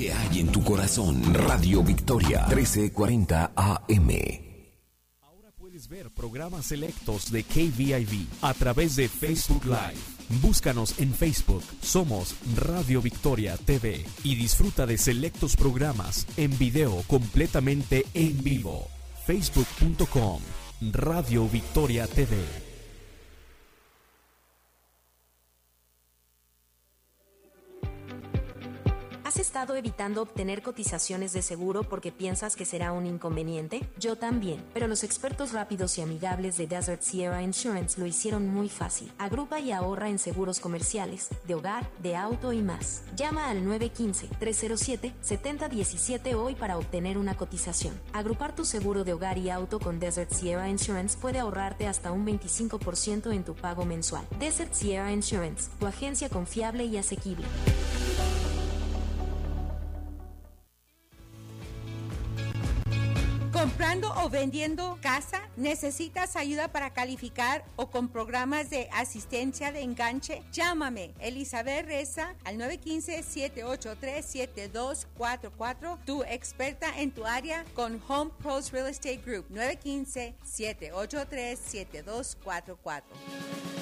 que hay en tu corazón. Radio Victoria 1340 AM. Puedes ver programas selectos de KVIV a través de Facebook Live. Búscanos en Facebook, somos Radio Victoria TV y disfruta de selectos programas en video completamente en vivo. Facebook.com Radio Victoria TV. ¿Has estado evitando obtener cotizaciones de seguro porque piensas que será un inconveniente? Yo también, pero los expertos rápidos y amigables de Desert Sierra Insurance lo hicieron muy fácil. Agrupa y ahorra en seguros comerciales, de hogar, de auto y más. Llama al 915-307-7017 hoy para obtener una cotización. Agrupar tu seguro de hogar y auto con Desert Sierra Insurance puede ahorrarte hasta un 25% en tu pago mensual. Desert Sierra Insurance, tu agencia confiable y asequible. ¿Comprando o vendiendo casa? ¿Necesitas ayuda para calificar o con programas de asistencia de enganche? Llámame, Elizabeth Reza, al 915-783-7244, tu experta en tu área con Home Pros Real Estate Group, 915-783-7244.